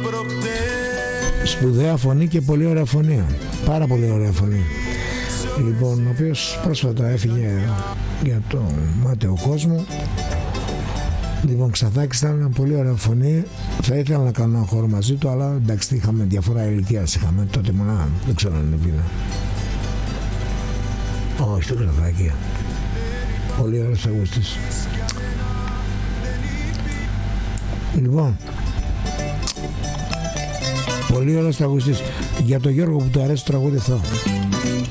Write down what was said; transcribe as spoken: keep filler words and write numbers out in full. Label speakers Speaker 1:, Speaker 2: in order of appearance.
Speaker 1: Σπουδαία φωνή και πολύ ωραία φωνή. Πάρα πολύ ωραία φωνή. Λοιπόν, ο οποίος πρόσφατα έφυγε για το μάταιο κόσμο. Λοιπόν, Ξαθάκης ήταν μια πολύ ωραία φωνή. Θα ήθελα να κάνω ένα χώρο μαζί του, αλλά εντάξει, είχαμε διαφορά ηλικίας. Είχαμε τότε μονά, δεν ξέρω αν είναι πίνα. Όχι, το Ξαθάκη. Πολύ ωραίος τραγουδιστής. Λοιπόν, πολύ ωραίος τραγουδιστής. Για τον Γιώργο που του αρέσει το τραγούδι αυτό.